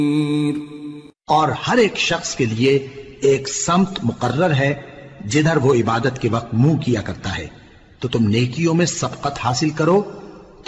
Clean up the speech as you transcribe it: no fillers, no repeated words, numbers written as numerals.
और हर एक शख्स के लिए एक समत मुकर्रर है जिधर वो इबादत के वक्त मुंह किया करता है, तो तुम नेकियों में सबकत हासिल करो